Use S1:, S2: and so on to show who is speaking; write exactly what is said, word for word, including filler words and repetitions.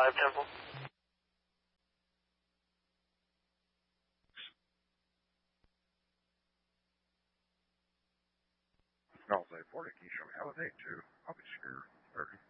S1: five Temple.
S2: No, say forty. Can you show me how to take two? I'll be scared. thirty.